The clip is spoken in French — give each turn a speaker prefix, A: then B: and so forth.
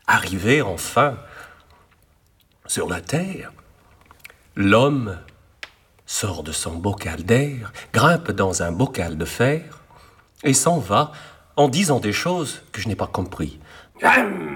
A: Arrivé enfin sur la terre, l'homme sort de son bocal d'air, grimpe dans un bocal de fer et s'en va en disant des choses que je n'ai pas compris.